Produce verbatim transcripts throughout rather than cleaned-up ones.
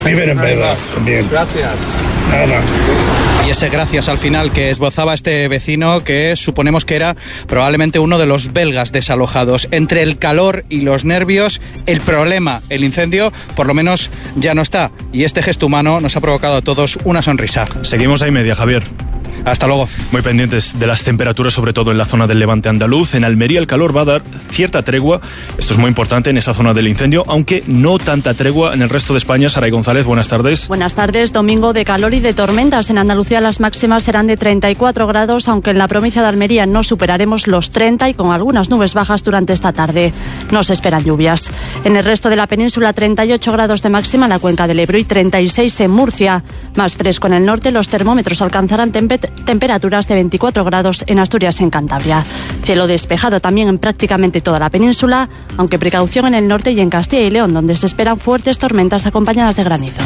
Viven en verdad también. Gracias. Nada. Y ese gracias al final que esbozaba este vecino, que suponemos que era probablemente uno de los belgas desalojados. Entre el calor y los nervios, el problema, el incendio, por lo menos ya no está. Y este gesto humano nos ha provocado a todos una sonrisa. Seguimos ahí media, Javier. Hasta luego. Muy pendientes de las temperaturas, sobre todo en la zona del Levante andaluz. En Almería el calor va a dar cierta tregua. Esto es muy importante en esa zona del incendio, aunque no tanta tregua en el resto de España. Saray González, buenas tardes. Buenas tardes. Domingo de calor y de tormentas. En Andalucía las máximas serán de treinta y cuatro grados, aunque en la provincia de Almería no superaremos los treinta y con algunas nubes bajas durante esta tarde. No se esperan lluvias. En el resto de la península, treinta y ocho grados de máxima en la cuenca del Ebro y treinta y seis en Murcia. Más fresco en el norte, los termómetros alcanzarán temperaturas temperaturas de veinticuatro grados en Asturias y en Cantabria. Cielo despejado también en prácticamente toda la península, aunque precaución en el norte y en Castilla y León, donde se esperan fuertes tormentas acompañadas de granizo.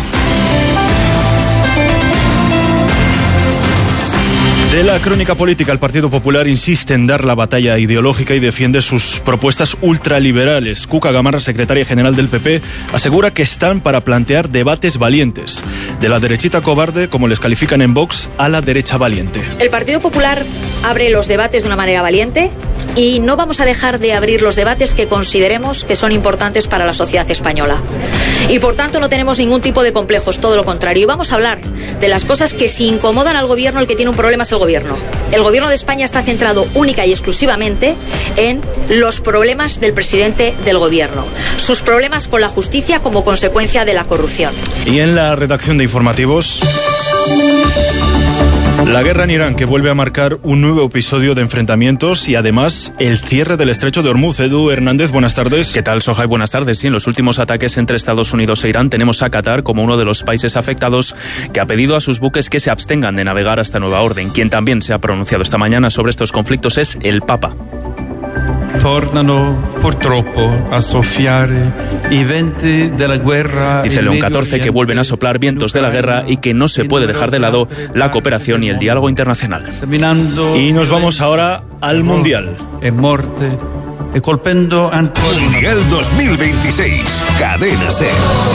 De la crónica política, el Partido Popular insiste en dar la batalla ideológica y defiende sus propuestas ultraliberales. Cuca Gamarra, secretaria general del P P, asegura que están para plantear debates valientes. De la derechita cobarde, como les califican en Vox, a la derecha valiente. El Partido Popular abre los debates de una manera valiente y no vamos a dejar de abrir los debates que consideremos que son importantes para la sociedad española. Y por tanto no tenemos ningún tipo de complejos, todo lo contrario. Y vamos a hablar de las cosas que si incomodan al gobierno, el que tiene un problema es el gobierno. El gobierno de España está centrado única y exclusivamente en los problemas del presidente del gobierno, sus problemas con la justicia como consecuencia de la corrupción. Y en la redacción de informativos, la guerra en Irán, que vuelve a marcar un nuevo episodio de enfrentamientos y además el cierre del estrecho de Hormuz. Edu Hernández, buenas tardes. ¿Qué tal, Sohai? Buenas tardes. Sí, en los últimos ataques entre Estados Unidos e Irán tenemos a Qatar como uno de los países afectados, que ha pedido a sus buques que se abstengan de navegar hasta nueva orden. Quien también se ha pronunciado esta mañana sobre estos conflictos es el Papa. Tornano purtroppo a soffiare i venti della guerra. Dice León catorce que vuelven a soplar vientos de la guerra y que no se puede dejar de lado la cooperación y el diálogo internacional. Y nos vamos ahora al Mundial. E morte e colpendo ancora. Mundial dos mil veintiséis, Cadena SER.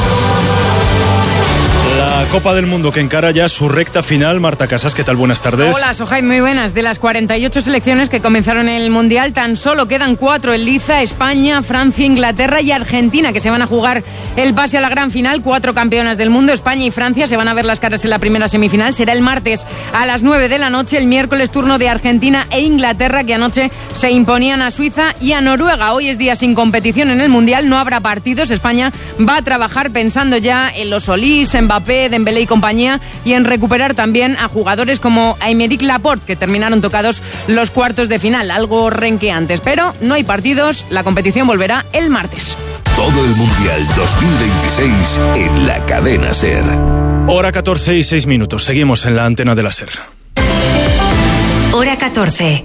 La Copa del Mundo que encara ya su recta final. Marta Casas, ¿qué tal? Buenas tardes. Hola, Sohai, muy buenas. De las cuarenta y ocho selecciones que comenzaron el Mundial, tan solo quedan cuatro en liza: España, Francia, Inglaterra y Argentina, que se van a jugar el pase a la gran final. Cuatro campeonas del mundo, España y Francia, se van a ver las caras en la primera semifinal. Será el martes a las nueve de la noche. El miércoles turno de Argentina e Inglaterra, que anoche se imponían a Suiza y a Noruega. Hoy es día sin competición en el Mundial, no habrá partidos. España va a trabajar pensando ya en los Solís, Mbappé, Dembélé y compañía, y en recuperar también a jugadores como Aymeric Laporte, que terminaron tocados los cuartos de final, algo renqueantes, pero no hay partidos. La competición volverá el martes. Todo el Mundial dos mil veintiséis en la Cadena SER. Hora catorce y seis minutos. Seguimos en la antena de la SER. Hora catorce.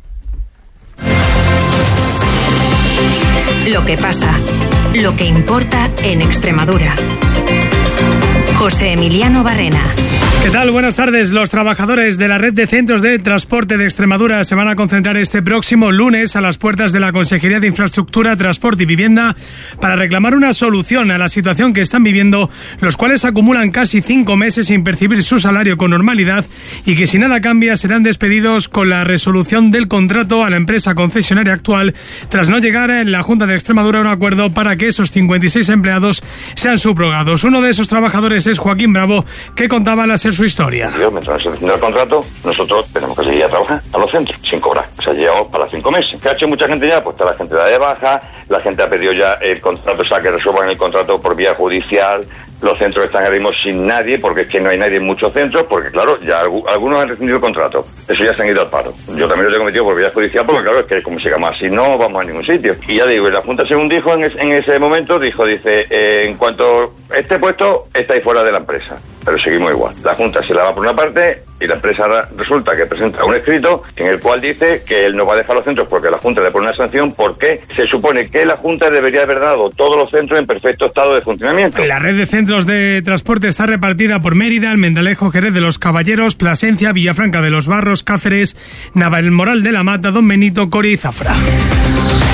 Lo que pasa, lo que importa en Extremadura. José Emiliano Barrena. ¿Qué tal? Buenas tardes. Los trabajadores de la red de centros de transporte de Extremadura se van a concentrar este próximo lunes a las puertas de la Consejería de Infraestructura, Transporte y Vivienda para reclamar una solución a la situación que están viviendo, los cuales acumulan casi cinco meses sin percibir su salario con normalidad y que si nada cambia serán despedidos con la resolución del contrato a la empresa concesionaria actual, tras no llegar en la Junta de Extremadura a un acuerdo para que esos cincuenta y seis empleados sean subrogados. Uno de esos trabajadores es Joaquín Bravo, que contaba la SER su historia. Mientras no se el contrato, nosotros tenemos que seguir a trabajar a los centros sin cobrar. O sea, llevamos para cinco meses. ¿Qué ha hecho mucha gente ya? Pues está la gente da de baja, la gente ha pedido ya el contrato, o sea, que resuelvan el contrato por vía judicial. Los centros están ahora mismo sin nadie, porque es que no hay nadie en muchos centros, porque claro, ya algunos han rescindido el contrato. Eso ya se han ido al paro. Yo también lo he cometido por vía judicial, porque claro, es que como sigamos así no vamos a ningún sitio. Y ya digo, y la Junta, según dijo en, es, en ese momento, dijo, dice, eh, en cuanto esté puesto, estáis fuera de la empresa. Pero seguimos igual. La Junta se la va por una parte y la empresa resulta que presenta un escrito en el cual dice que él no va a dejar los centros porque la Junta le pone una sanción, porque se supone que la Junta debería haber dado todos los centros en perfecto estado de funcionamiento. La red de centros de transporte está repartida por Mérida, Almendalejo, Jerez de los Caballeros, Plasencia, Villafranca de los Barros, Cáceres, Navalmoral de la Mata, Don Benito, Coria y Zafra.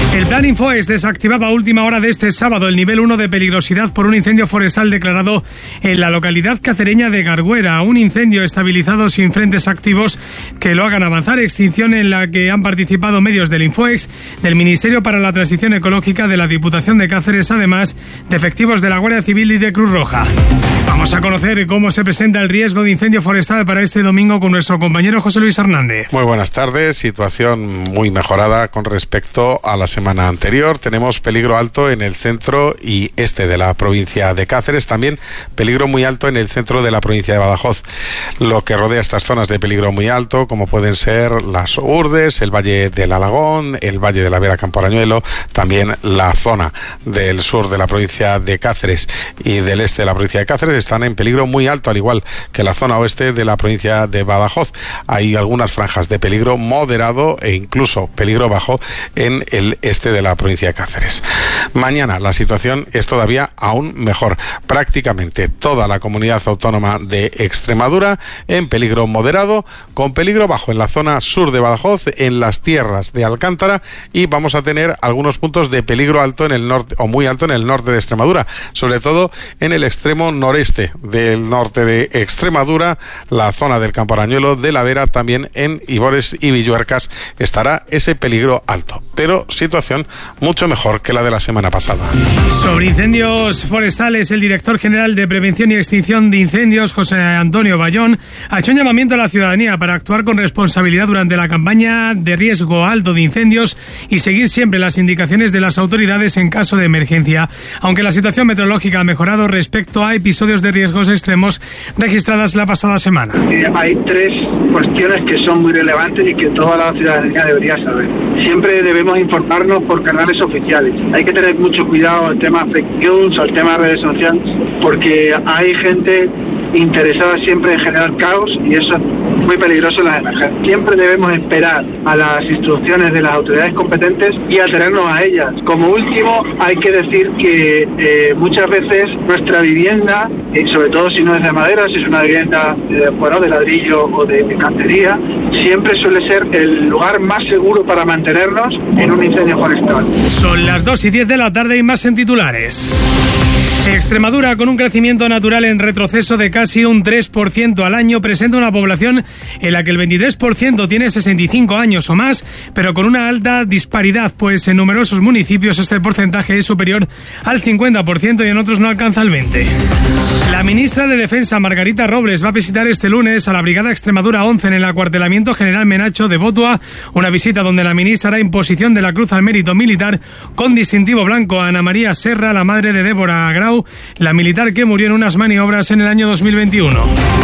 El plan Infoes desactivaba a última hora de este sábado el nivel uno de peligrosidad por un incendio forestal declarado en la localidad cacereña de Garguera. Un incendio estabilizado sin frentes activos que lo hagan avanzar. Extinción en la que han participado medios del Infoex, del Ministerio para la Transición Ecológica, de la Diputación de Cáceres, además de efectivos de la Guardia Civil y de Cruz Roja. Vamos a conocer cómo se presenta el riesgo de incendio forestal para este domingo con nuestro compañero José Luis Hernández. Muy buenas tardes. Situación muy mejorada con respecto a la semana anterior. Tenemos peligro alto en el centro y este de la provincia de Cáceres, también peligro muy alto en el centro de la provincia de Badajoz. Lo que rodea estas zonas de peligro muy alto, como pueden ser las Urdes, el Valle del Alagón, el Valle de la Vera Camporañuelo, también la zona del sur de la provincia de Cáceres y del este de la provincia de Cáceres, están en peligro muy alto, al igual que la zona oeste de la provincia de Badajoz. Hay algunas franjas de peligro moderado e incluso peligro bajo en el este de la provincia de Cáceres. Mañana la situación es todavía aún mejor. Prácticamente toda la comunidad autónoma de Extremadura en peligro moderado, con peligro bajo en la zona sur de Badajoz, en las tierras de Alcántara, y vamos a tener algunos puntos de peligro alto en el norte o muy alto en el norte de Extremadura, sobre todo en el extremo noreste del norte de Extremadura, la zona del Camporañuelo, de la Vera, también en Ibores y Villuercas estará ese peligro alto, pero situación mucho mejor que la de la semana pasada. Sobre incendios forestales, el director general de Prevención y Extinción de Incendios, José Antonio Bayón, ha hecho un llamamiento a la ciudadanía para actuar con responsabilidad durante la campaña de riesgo alto de incendios y seguir siempre las indicaciones de las autoridades en caso de emergencia. Aunque la situación meteorológica ha mejorado respecto a episodios de riesgos extremos registradas la pasada semana. Eh, hay tres cuestiones que son muy relevantes y que toda la ciudadanía debería saber. Siempre debemos informarnos por canales oficiales. Hay que tener mucho cuidado al tema fake news, al tema redes sociales, porque hay gente interesada siempre en generar caos y eso es muy peligroso en las emergencias. Siempre debemos esperar a las instrucciones de las autoridades competentes y atenernos a ellas. Como último, hay que decir que eh, muchas veces nuestra vivienda, y sobre todo si no es de madera, si es una vivienda eh, bueno, de ladrillo o de, de cantería, siempre suele ser el lugar más seguro para mantenernos en un incendio forestal. Son las dos y diez de la tarde y más en titulares. Extremadura, con un crecimiento natural en retroceso de casi un tres por ciento al año, presenta una población en la que el veintitrés por ciento tiene sesenta y cinco años o más, pero con una alta disparidad, pues en numerosos municipios este porcentaje es superior al cincuenta por ciento y en otros no alcanza el veinte por ciento. La ministra de Defensa, Margarita Robles, va a visitar este lunes a la Brigada Extremadura once en el acuartelamiento General Menacho de Botua, una visita donde la ministra hará imposición de la Cruz al Mérito Militar con distintivo blanco a Ana María Serra, la madre de Débora Grau, la militar que murió en unas maniobras en el año dos mil veintiuno.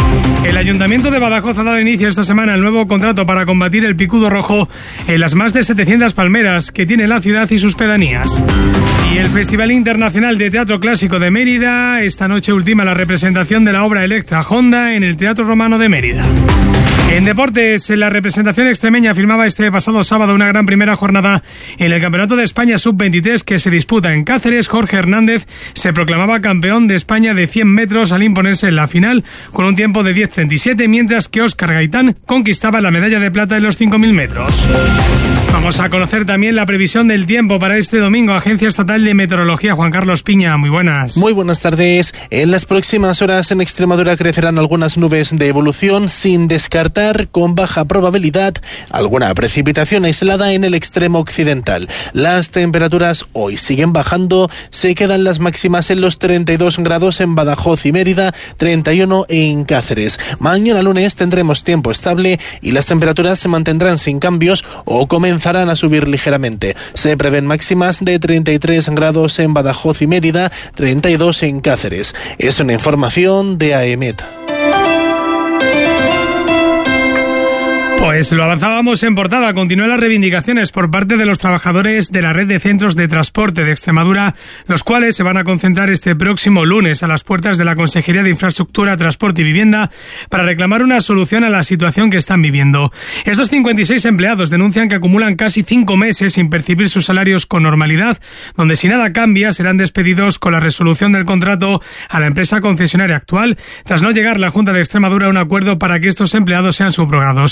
El Ayuntamiento de Badajoz ha dado inicio esta semana al nuevo contrato para combatir el picudo rojo en las más de setecientas palmeras que tiene la ciudad y sus pedanías. Y el Festival Internacional de Teatro Clásico de Mérida esta noche ultima la representación de la obra Electra Honda en el Teatro Romano de Mérida. En deportes, la representación extremeña firmaba este pasado sábado una gran primera jornada en el Campeonato de España sub veintitrés que se disputa en Cáceres. Jorge Hernández se proclamaba campeón de España de cien metros al imponerse en la final con un tiempo de diez treinta y siete, mientras que Óscar Gaitán conquistaba la medalla de plata en los cinco mil metros. Vamos a conocer también la previsión del tiempo para este domingo. Agencia Estatal de Meteorología, Juan Carlos Piña, muy buenas. Muy buenas tardes. En las próximas horas en Extremadura crecerán algunas nubes de evolución, sin descartar con baja probabilidad alguna precipitación aislada en el extremo occidental. Las temperaturas hoy siguen bajando, se quedan las máximas en los treinta y dos grados en Badajoz y Mérida, treinta y uno en Cáceres. Mañana lunes tendremos tiempo estable y las temperaturas se mantendrán sin cambios o comenzarán a subir ligeramente. Se prevén máximas de treinta y tres grados en Badajoz y Mérida, treinta y dos en Cáceres. Es una información de A E M E T. Pues lo avanzábamos en portada. Continúan las reivindicaciones por parte de los trabajadores de la red de centros de transporte de Extremadura, los cuales se van a concentrar este próximo lunes a las puertas de la Consejería de Infraestructura, Transporte y Vivienda para reclamar una solución a la situación que están viviendo. Estos cincuenta y seis empleados denuncian que acumulan casi cinco meses sin percibir sus salarios con normalidad, donde si nada cambia serán despedidos con la resolución del contrato a la empresa concesionaria actual, tras no llegar la Junta de Extremadura a un acuerdo para que estos empleados sean subrogados.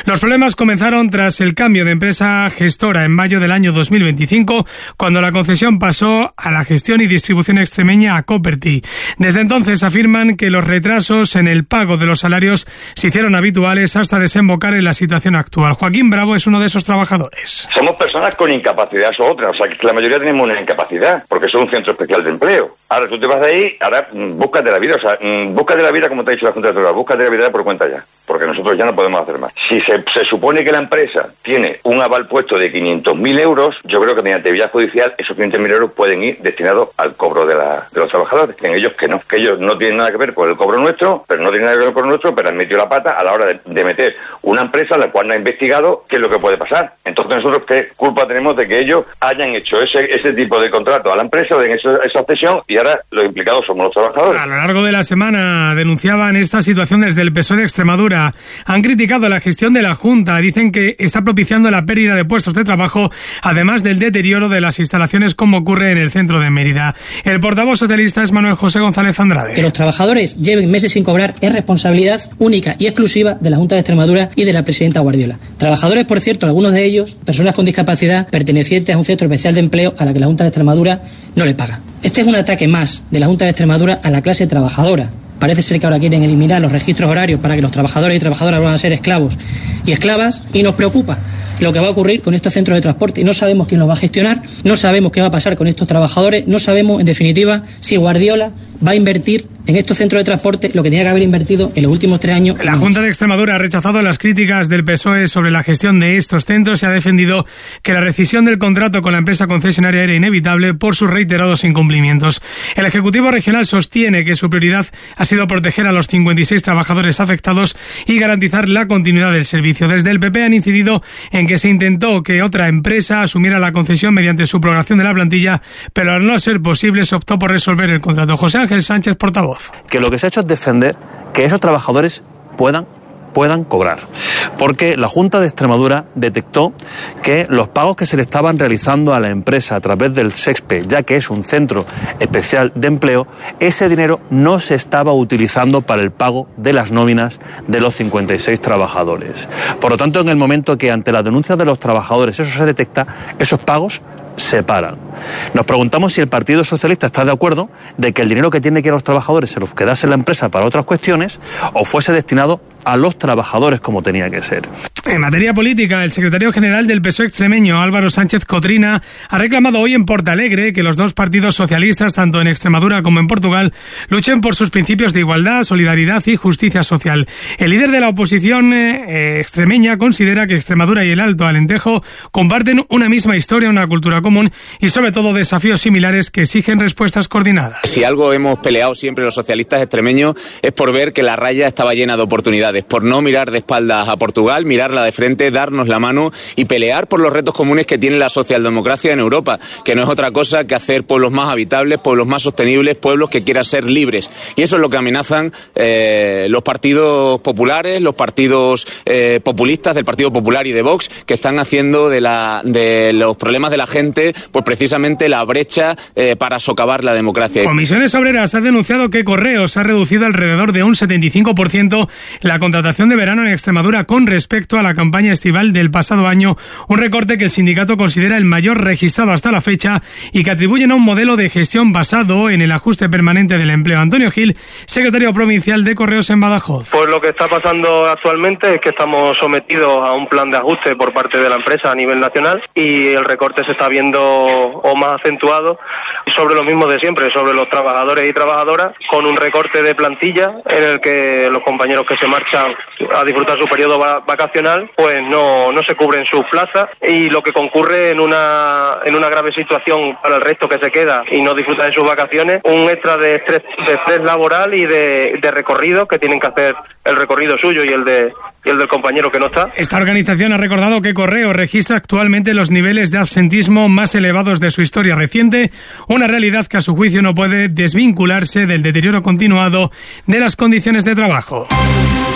Los problemas comenzaron tras el cambio de empresa gestora en mayo del año dos mil veinticinco, cuando la concesión pasó a la gestión y distribución extremeña a Coperty. Desde entonces afirman que los retrasos en el pago de los salarios se hicieron habituales hasta desembocar en la situación actual. Joaquín Bravo es uno de esos trabajadores. Somos personas con incapacidad o otra, o sea que la mayoría tenemos una incapacidad, porque son un centro especial de empleo. Ahora tú te vas de ahí, ahora búscate la vida, o sea, búscate la vida como te ha dicho la Junta de Seguridad, búscate la vida por cuenta ya, porque nosotros ya no podemos hacer más. Si se, se supone que la empresa tiene un aval puesto de quinientos mil euros, yo creo que mediante vía judicial esos quinientos mil euros pueden ir destinados al cobro de, la, de los trabajadores. En ellos que no, que ellos no tienen nada que ver con el cobro nuestro, pero no tienen nada que ver con el nuestro, pero han metido la pata a la hora de, de meter una empresa a la cual no ha investigado qué es lo que puede pasar. Entonces nosotros qué culpa tenemos de que ellos hayan hecho ese, ese tipo de contrato a la empresa, de esa, esa cesión, y ahora los implicados somos los trabajadores. A lo largo de la semana denunciaban esta situación desde el P S O E de Extremadura. Han criticado la gestión de la Junta. Dicen que está propiciando la pérdida de puestos de trabajo, además del deterioro de las instalaciones, como ocurre en el centro de Mérida. El portavoz socialista es Manuel José González Andrade. Que los trabajadores lleven meses sin cobrar es responsabilidad única y exclusiva de la Junta de Extremadura y de la presidenta Guardiola. Trabajadores, por cierto, algunos de ellos, personas con discapacidad pertenecientes a un centro especial de empleo a la que la Junta de Extremadura no le paga. Este es un ataque más de la Junta de Extremadura a la clase trabajadora. Parece ser que ahora quieren eliminar los registros horarios para que los trabajadores y trabajadoras van a ser esclavos y esclavas, y nos preocupa lo que va a ocurrir con estos centros de transporte. No sabemos quién los va a gestionar, no sabemos qué va a pasar con estos trabajadores, no sabemos, en definitiva, si Guardiola va a invertir en estos centros de transporte lo que tenía que haber invertido en los últimos tres años. La Junta de Extremadura ha rechazado las críticas del P S O E sobre la gestión de estos centros y ha defendido que la rescisión del contrato con la empresa concesionaria era inevitable por sus reiterados incumplimientos. El Ejecutivo Regional sostiene que su prioridad ha sido proteger a los cincuenta y seis trabajadores afectados y garantizar la continuidad del servicio. Desde el P P han incidido en que se intentó que otra empresa asumiera la concesión mediante subrogación de la plantilla, pero al no ser posible se optó por resolver el contrato. José Ángel Sánchez, portavoz. Que lo que se ha hecho es defender que esos trabajadores puedan puedan cobrar. Porque la Junta de Extremadura detectó que los pagos que se le estaban realizando a la empresa a través del SEXPE, ya que es un centro especial de empleo, ese dinero no se estaba utilizando para el pago de las nóminas de los cincuenta y seis trabajadores. Por lo tanto, en el momento que ante las denuncias de los trabajadores eso se detecta, esos pagos se paran. Nos preguntamos si el Partido Socialista está de acuerdo de que el dinero que tiene que ir a los trabajadores se los quedase la empresa para otras cuestiones o fuese destinado a los trabajadores como tenía que ser. En materia política, el secretario general del P S O E extremeño, Álvaro Sánchez Cotrina, ha reclamado hoy en Portalegre que los dos partidos socialistas, tanto en Extremadura como en Portugal, luchen por sus principios de igualdad, solidaridad y justicia social. El líder de la oposición eh, extremeña considera que Extremadura y el Alto Alentejo comparten una misma historia, una cultura común y sobre todo desafíos similares que exigen respuestas coordinadas. Si algo hemos peleado siempre los socialistas extremeños es por ver que la raya estaba llena de oportunidades, por no mirar de espaldas a Portugal, mirarla de frente, darnos la mano y pelear por los retos comunes que tiene la socialdemocracia en Europa, que no es otra cosa que hacer pueblos más habitables, pueblos más sostenibles, pueblos que quieran ser libres. Y eso es lo que amenazan eh, los partidos populares, los partidos eh, populistas del Partido Popular y de Vox, que están haciendo de, la, de los problemas de la gente pues precisamente la brecha eh, para socavar la democracia. Comisiones Obreras ha denunciado que Correos ha reducido alrededor de un setenta y cinco por ciento la contratación de verano en Extremadura con respecto a la campaña estival del pasado año, un recorte que el sindicato considera el mayor registrado hasta la fecha y que atribuyen a un modelo de gestión basado en el ajuste permanente del empleo. Antonio Gil, secretario provincial de Correos en Badajoz. Pues lo que está pasando actualmente es que estamos sometidos a un plan de ajuste por parte de la empresa a nivel nacional y el recorte se está viendo o más acentuado sobre lo mismo de siempre, sobre los trabajadores y trabajadoras, con un recorte de plantilla en el que los compañeros que se marchan a disfrutar su periodo vacacional pues no, no se cubren sus plazas y lo que concurre en una en una grave situación para el resto que se queda y no disfruta de sus vacaciones, un extra de estrés, de estrés laboral y de, de recorrido que tienen que hacer el recorrido suyo y el de y el del compañero que no está. Esta organización ha recordado que Correo registra actualmente los niveles de absentismo más elevados de su historia reciente, una realidad que a su juicio no puede desvincularse del deterioro continuado de las condiciones de trabajo.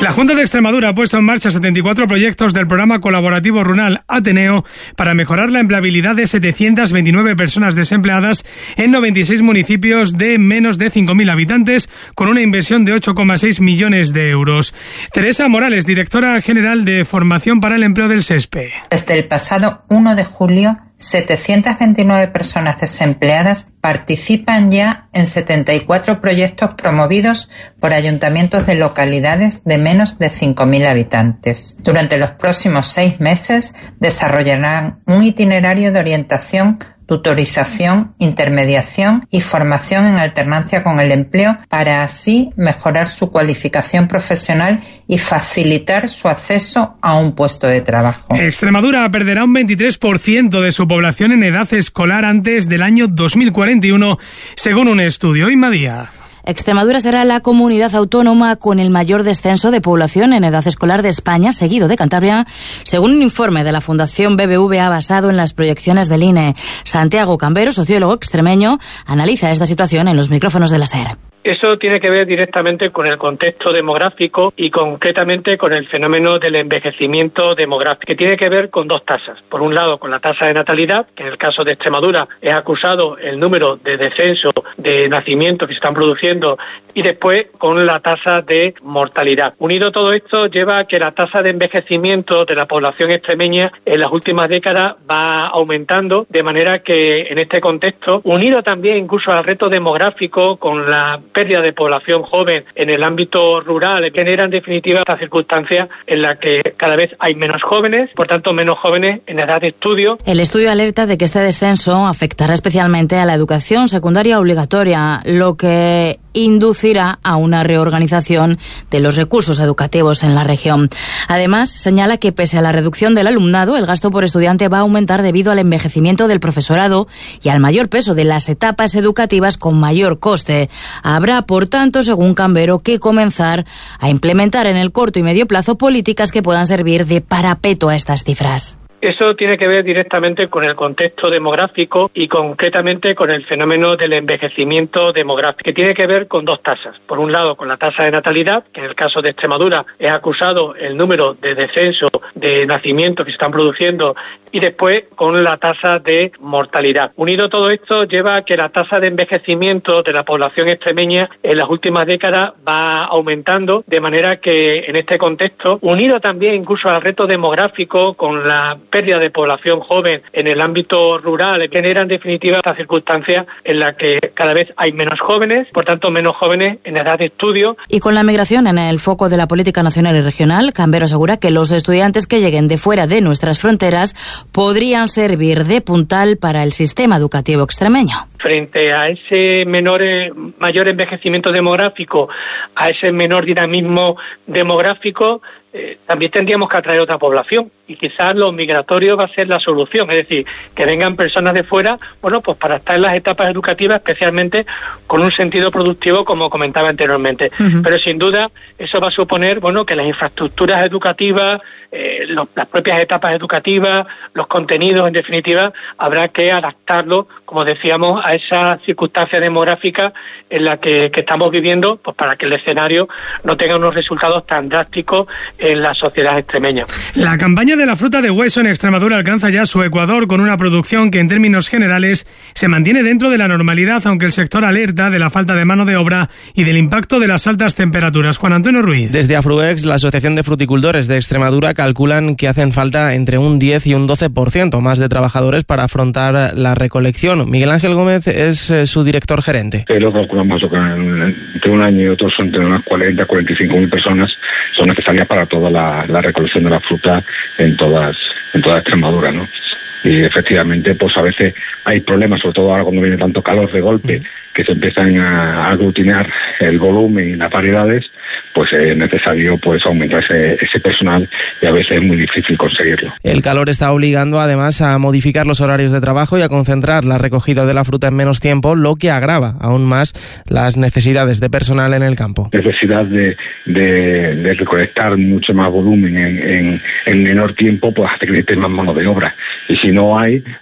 La Junta de Extremadura ha puesto en marcha setenta y cuatro proyectos del programa colaborativo rural Ateneo para mejorar la empleabilidad de setecientas veintinueve personas desempleadas en noventa y seis municipios de menos de cinco mil habitantes, con una inversión de ocho coma seis millones de euros. Teresa Morales, directora general de Formación para el Empleo del SESPE. Desde el pasado uno de julio, setecientas veintinueve personas desempleadas participan ya en setenta y cuatro proyectos promovidos por ayuntamientos de localidades de menos de cinco mil habitantes. Durante los próximos seis meses desarrollarán un itinerario de orientación, tutorización, intermediación y formación en alternancia con el empleo para así mejorar su cualificación profesional y facilitar su acceso a un puesto de trabajo. Extremadura perderá un veintitrés por ciento de su población en edad escolar antes del año dos mil cuarenta y uno, según un estudio. Inma Díaz. Extremadura será la comunidad autónoma con el mayor descenso de población en edad escolar de España, seguido de Cantabria, según un informe de la Fundación B B V A basado en las proyecciones del I N E. Santiago Cambero, sociólogo extremeño, analiza esta situación en los micrófonos de la SER. Eso tiene que ver directamente con el contexto demográfico y concretamente con el fenómeno del envejecimiento demográfico, que tiene que ver con dos tasas. Por un lado, con la tasa de natalidad, que en el caso de Extremadura es acusado el número de descenso de nacimientos que se están produciendo, y después con la tasa de mortalidad. Unido todo esto lleva a que la tasa de envejecimiento de la población extremeña en las últimas décadas va aumentando, de manera que en este contexto, unido también incluso al reto demográfico con la pérdida de población joven en el ámbito rural, genera en definitiva esta circunstancia en la que cada vez hay menos jóvenes, por tanto menos jóvenes en edad de estudio. El estudio alerta de que este descenso afectará especialmente a la educación secundaria obligatoria, lo que inducirá a una reorganización de los recursos educativos en la región. Además, señala que pese a la reducción del alumnado, el gasto por estudiante va a aumentar debido al envejecimiento del profesorado y al mayor peso de las etapas educativas con mayor coste. Habrá, por tanto, según Cambero, que comenzar a implementar en el corto y medio plazo políticas que puedan servir de parapeto a estas cifras. Eso tiene que ver directamente con el contexto demográfico y concretamente con el fenómeno del envejecimiento demográfico, que tiene que ver con dos tasas. Por un lado, con la tasa de natalidad, que en el caso de Extremadura es acusado el número de descenso de nacimientos que se están produciendo, y después con la tasa de mortalidad. Unido todo esto lleva a que la tasa de envejecimiento de la población extremeña en las últimas décadas va aumentando, de manera que en este contexto, unido también incluso al reto demográfico con la pérdida de población joven en el ámbito rural, genera en definitiva esta circunstancia en la que cada vez hay menos jóvenes, por tanto menos jóvenes en edad de estudio. Y con la migración en el foco de la política nacional y regional, Cambero asegura que los estudiantes que lleguen de fuera de nuestras fronteras podrían servir de puntal para el sistema educativo extremeño. Frente a ese menor, mayor envejecimiento demográfico, a ese menor dinamismo demográfico, eh, también tendríamos que atraer otra población, y quizás lo migratorio va a ser la solución, es decir, que vengan personas de fuera, bueno, pues para estar en las etapas educativas, especialmente con un sentido productivo, como comentaba anteriormente. Uh-huh. Pero sin duda eso va a suponer, bueno, que las infraestructuras educativas, eh, los, las propias etapas educativas, los contenidos, en definitiva, habrá que adaptarlo, como decíamos, a esa circunstancia demográfica en la que, que estamos viviendo, pues para que el escenario no tenga unos resultados tan drásticos en la sociedad extremeña. La campaña de la fruta de hueso en Extremadura alcanza ya su ecuador con una producción que en términos generales se mantiene dentro de la normalidad, aunque el sector alerta de la falta de mano de obra y del impacto de las altas temperaturas. Juan Antonio Ruiz. Desde Afruex, la Asociación de Fruticultores de Extremadura, calculan que hacen falta entre un diez y un doce por ciento más de trabajadores para afrontar la recolección. Miguel Ángel Gómez es eh, su director gerente. Eh, lo calculamos que entre un año y otro son entre unas cuarenta a cuarenta y cinco mil personas son necesarias para toda la, la recolección de la fruta en todas en toda Extremadura, ¿no? Y efectivamente, pues a veces hay problemas, sobre todo ahora cuando viene tanto calor de golpe, que se empiezan a aglutinar el volumen y las variedades, pues es necesario pues aumentar ese, ese personal, y a veces es muy difícil conseguirlo. El calor está obligando además a modificar los horarios de trabajo y a concentrar la recogida de la fruta en menos tiempo, lo que agrava aún más las necesidades de personal en el campo. Necesidad de, de, de recolectar mucho más volumen en, en, en menor tiempo, pues hace que necesite más mano de obra. Y si no hay,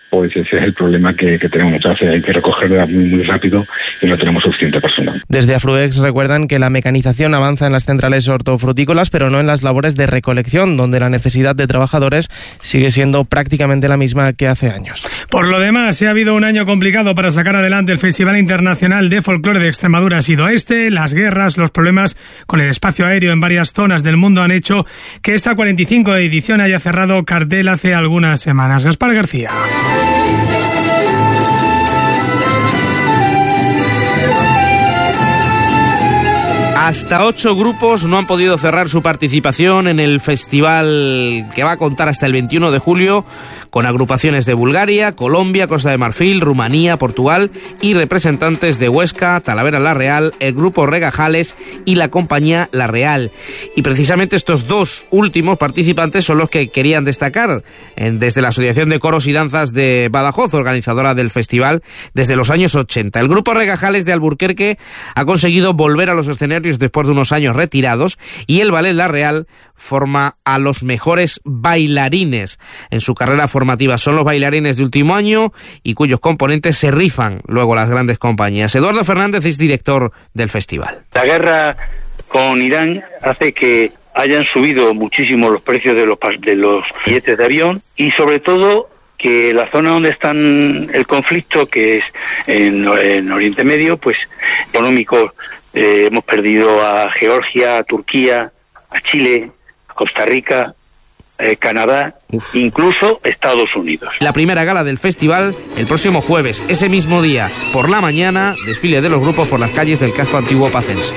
pues ese es el problema que, que tenemos muchas veces. Hay que recogerla muy, muy rápido y no tenemos suficiente personal. Desde Afruex recuerdan que la mecanización avanza en las centrales hortofrutícolas, pero no en las labores de recolección, donde la necesidad de trabajadores sigue siendo prácticamente la misma que hace años. Por lo demás, si ha habido un año complicado para sacar adelante el Festival Internacional de Folclore de Extremadura, ha sido este. Las guerras, los problemas con el espacio aéreo en varias zonas del mundo han hecho que esta cuarenta y cinco edición haya cerrado cartel hace algunas semanas. Gaspar García. Hasta ocho grupos no han podido cerrar su participación en el festival que va a contar hasta el veintiuno de julio, con agrupaciones de Bulgaria, Colombia, Costa de Marfil, Rumanía, Portugal y representantes de Huesca, Talavera La Real, el grupo Regajales y la compañía La Real. Y precisamente estos dos últimos participantes son los que querían destacar desde la Asociación de Coros y Danzas de Badajoz, organizadora del festival desde los años ochenta. El grupo Regajales de Alburquerque ha conseguido volver a los escenarios después de unos años retirados, y el Ballet La Real forma a los mejores bailarines en su carrera formativa. Son los bailarines de último año y cuyos componentes se rifan luego las grandes compañías. Eduardo Fernández es director del festival. La guerra con Irán hace que hayan subido muchísimo los precios de los, de los billetes de avión, y sobre todo que la zona donde está el conflicto, que es en, en Oriente Medio, pues económico, eh, hemos perdido a Georgia, a Turquía, a Chile, Costa Rica, eh, Canadá, Uf. incluso Estados Unidos. La primera gala del festival el próximo jueves, ese mismo día, por la mañana, desfile de los grupos por las calles del casco antiguo pacense.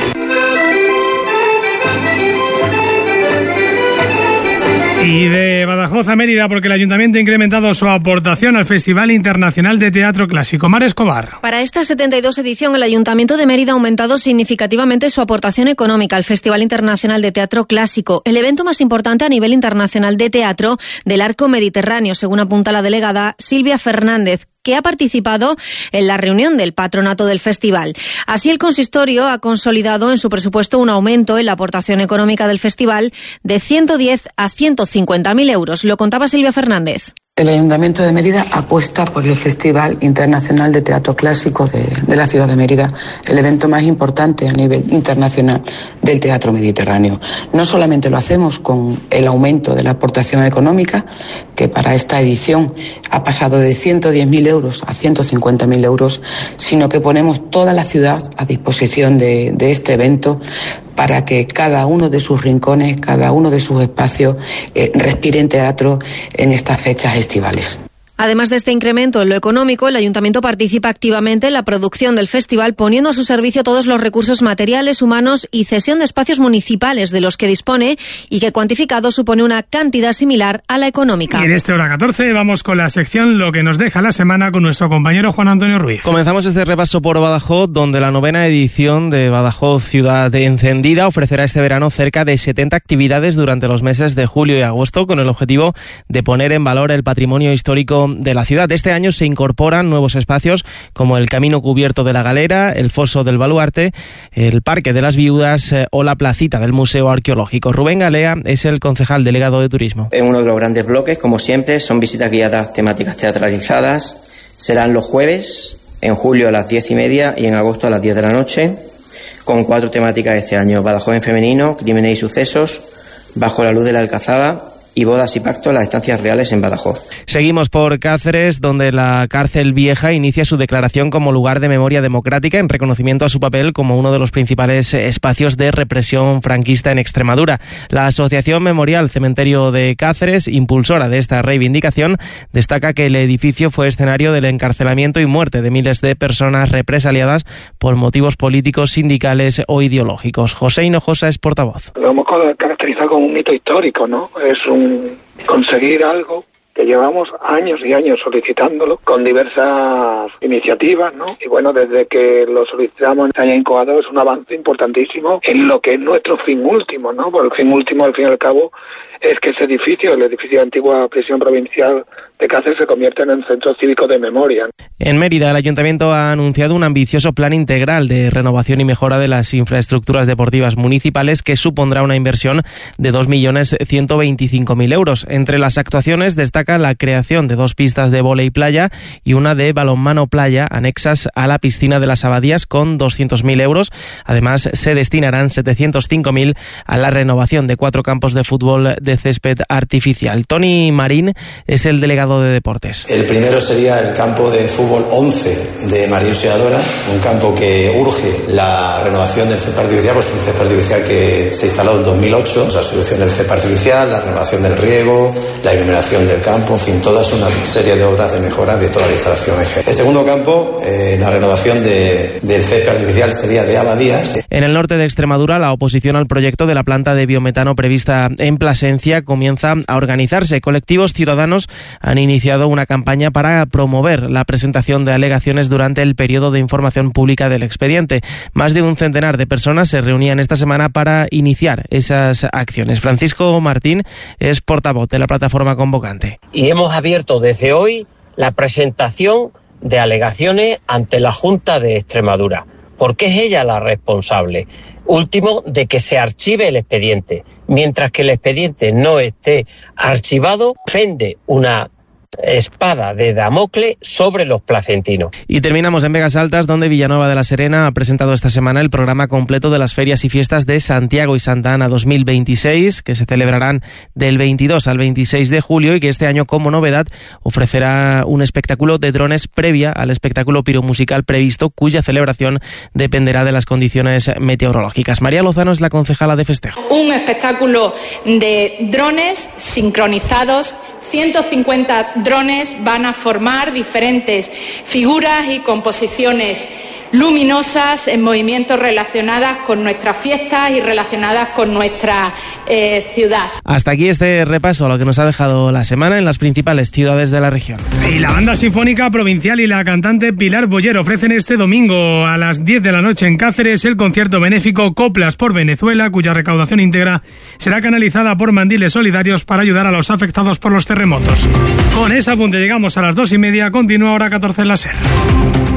Y de Badajoz a Mérida, porque el Ayuntamiento ha incrementado su aportación al Festival Internacional de Teatro Clásico. Mar Escobar. Para esta setenta y dos edición, el Ayuntamiento de Mérida ha aumentado significativamente su aportación económica al Festival Internacional de Teatro Clásico, el evento más importante a nivel internacional de teatro del arco mediterráneo, según apunta la delegada Silvia Fernández, que ha participado en la reunión del patronato del festival. Así, el consistorio ha consolidado en su presupuesto un aumento en la aportación económica del festival de ciento diez a ciento cincuenta mil euros. Lo contaba Silvia Fernández. El Ayuntamiento de Mérida apuesta por el Festival Internacional de Teatro Clásico de, de la ciudad de Mérida, el evento más importante a nivel internacional del teatro mediterráneo. No solamente lo hacemos con el aumento de la aportación económica, que para esta edición ha pasado de ciento diez mil euros a ciento cincuenta mil euros, sino que ponemos toda la ciudad a disposición de, de este evento para que cada uno de sus rincones, cada uno de sus espacios eh, respiren teatro en estas fechas estivales. Además de este incremento en lo económico, el Ayuntamiento participa activamente en la producción del festival, poniendo a su servicio todos los recursos materiales, humanos y cesión de espacios municipales de los que dispone, y que cuantificado supone una cantidad similar a la económica. Y en este hora catorce vamos con la sección Lo que nos deja la semana con nuestro compañero Juan Antonio Ruiz. Comenzamos este repaso por Badajoz, donde la novena edición de Badajoz Ciudad Encendida ofrecerá este verano cerca de setenta actividades durante los meses de julio y agosto, con el objetivo de poner en valor el patrimonio histórico de la ciudad. Este año se incorporan nuevos espacios como el Camino Cubierto de la Galera, el Foso del Baluarte, el Parque de las Viudas eh, o la placita del Museo Arqueológico. Rubén Galea es el concejal delegado de Turismo. En uno de los grandes bloques, como siempre, son visitas guiadas temáticas teatralizadas. Serán los jueves, en julio a las diez y media y en agosto a las diez de la noche, con cuatro temáticas este año: Badajoz en femenino, crímenes y sucesos, Bajo la luz de la Alcazaba y Bodas y Pactos, las estancias reales en Badajoz. Seguimos por Cáceres, donde la cárcel vieja inicia su declaración como lugar de memoria democrática en reconocimiento a su papel como uno de los principales espacios de represión franquista en Extremadura. La Asociación Memorial Cementerio de Cáceres, impulsora de esta reivindicación, destaca que el edificio fue escenario del encarcelamiento y muerte de miles de personas represaliadas por motivos políticos, sindicales o ideológicos. José Hinojosa es portavoz. Lo hemos caracterizado como un hito histórico, ¿no? Es un conseguir algo que llevamos años y años solicitándolo con diversas iniciativas, ¿no? Y bueno, desde que lo solicitamos en este año incubador es un avance importantísimo en lo que es nuestro fin último, ¿no? Porque el fin último, al fin y al cabo, es que ese edificio, el edificio de la antigua prisión provincial de Cáceres, se convierte en el centro cívico de memoria. En Mérida, el Ayuntamiento ha anunciado un ambicioso plan integral de renovación y mejora de las infraestructuras deportivas municipales que supondrá una inversión de dos millones ciento veinticinco mil euros. Entre las actuaciones destaca destaca la creación de dos pistas de vóley playa y una de balonmano playa anexas a la piscina de las Abadías con doscientos mil euros. Además, se destinarán setecientos cinco mil a la renovación de cuatro campos de fútbol de césped artificial. Tony Marín es el delegado de deportes. El primero sería el campo de fútbol once de María Auxiliadora, un campo que urge la renovación del césped artificial, pues un césped artificial que se instaló en dos mil ocho, la solución del césped artificial, la renovación del riego, la iluminación del campo, en fin, toda una serie de obras de mejora de toda la instalación en general. El segundo campo, eh, la renovación de, del césped artificial sería de Abadías. En el norte de Extremadura, la oposición al proyecto de la planta de biometano prevista en Plasencia comienza a organizarse. Colectivos ciudadanos han iniciado una campaña para promover la presentación de alegaciones durante el periodo de información pública del expediente. Más de un centenar de personas se reunían esta semana para iniciar esas acciones. Francisco Martín es portavoz de la plataforma convocante. Y hemos abierto desde hoy la presentación de alegaciones ante la Junta de Extremadura, porque es ella la responsable, último, de que se archive el expediente. Mientras que el expediente no esté archivado, pende una espada de Damocles sobre los placentinos. Y terminamos en Vegas Altas, donde Villanueva de la Serena ha presentado esta semana el programa completo de las ferias y fiestas de Santiago y Santa Ana dos mil veintiséis, que se celebrarán del veintidós al veintiséis de julio y que este año, como novedad, ofrecerá un espectáculo de drones previa al espectáculo piromusical previsto, cuya celebración dependerá de las condiciones meteorológicas. María Lozano es la concejala de festejo. Un espectáculo de drones sincronizados. ciento cincuenta drones van a formar diferentes figuras y composiciones luminosas en movimientos relacionadas con nuestras fiestas y relacionadas con nuestra eh, ciudad. Hasta aquí este repaso a lo que nos ha dejado la semana en las principales ciudades de la región. Y la Banda Sinfónica Provincial y la cantante Pilar Boyer ofrecen este domingo a las diez de la noche en Cáceres el concierto benéfico Coplas por Venezuela, cuya recaudación íntegra será canalizada por Mandiles Solidarios para ayudar a los afectados por los terremotos. Con ese apunte llegamos a las dos y media. Continúa Hora catorce en la SER.